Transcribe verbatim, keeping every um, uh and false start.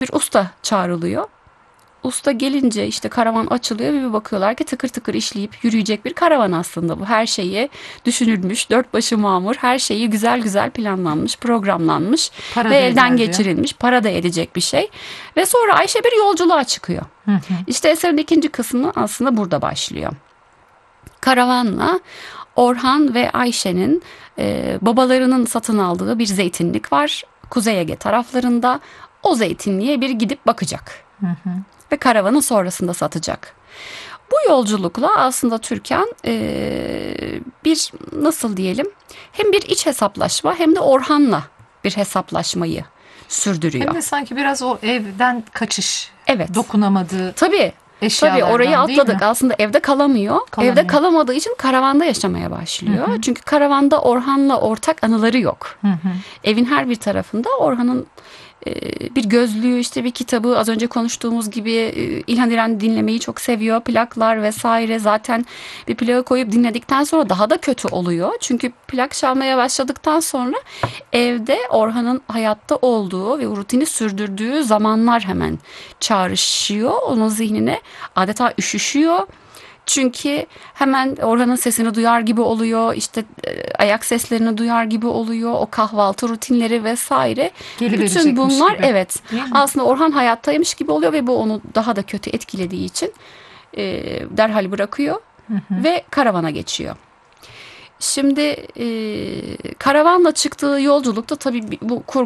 bir usta çağrılıyor. Usta gelince işte karavan açılıyor ve bir bakıyorlar ki tıkır tıkır işleyip yürüyecek bir karavan aslında bu. Her şeyi düşünülmüş, dört başı mamur, her şeyi güzel güzel planlanmış, programlanmış Para ve da elden eder diyor. geçirilmiş, para da edecek bir şey. Ve sonra Ayşe bir yolculuğa çıkıyor. Hı hı. İşte eserin ikinci kısmı aslında burada başlıyor. Karavanla Orhan ve Ayşe'nin e, babalarının satın aldığı bir zeytinlik var. Kuzey Ege taraflarında. O zeytinliğe bir gidip bakacak. Hı hı. Ve karavanı sonrasında satacak. Bu yolculukla aslında Türkan e, bir nasıl diyelim hem bir iç hesaplaşma hem de Orhan'la bir hesaplaşmayı sürdürüyor. Hem de sanki biraz o evden kaçış. Evet. Dokunamadığı Tabii. eşyalardan Tabii orayı değil atladık. mi? Aslında evde kalamıyor. Kalamıyor. Evde kalamadığı için karavanda yaşamaya başlıyor. Hı hı. Çünkü karavanda Orhan'la ortak anıları yok. Hı hı. Evin her bir tarafında Orhan'ın e, bir gözlüğü, işte bir kitabı, az önce konuştuğumuz gibi e, İlhan İrem dinlemeyi çok seviyor. Plaklar vesaire, zaten bir plağı koyup dinledikten sonra daha da kötü oluyor. Çünkü plak çalmaya başladıktan sonra evde Orhan'ın hayatta olduğu ve rutini sürdürdüğü zamanlar hemen çağrışıyor. Onun zihnine adeta üşüşüyor. Çünkü hemen Orhan'ın sesini duyar gibi oluyor. İşte e, ayak seslerini duyar gibi oluyor. O kahvaltı rutinleri vesaire. Geliverecekmiş Bütün bunlar gibi. evet. Değil mi? Aslında Orhan hayattaymış gibi oluyor ve bu onu daha da kötü etkilediği için e, derhal bırakıyor ve karavana geçiyor. Şimdi e, karavanla çıktığı yolculukta tabii bu kurgu